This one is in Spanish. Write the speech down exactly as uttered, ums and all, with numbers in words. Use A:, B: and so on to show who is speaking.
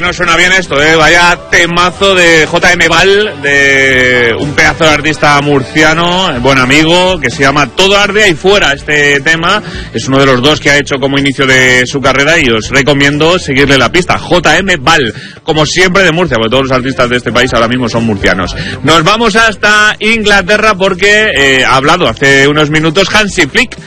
A: no suena bien esto, ¿eh? Vaya temazo de J M Ball, de un pedazo de artista murciano, buen amigo, que se llama Todo arde ahí fuera. Este tema es uno de los dos que ha hecho como inicio de su carrera y os recomiendo seguirle la pista. J M Ball, como siempre de Murcia, porque todos los artistas de este país ahora mismo son murcianos. Nos vamos hasta Inglaterra porque eh, ha hablado hace unos minutos Hansi Flick,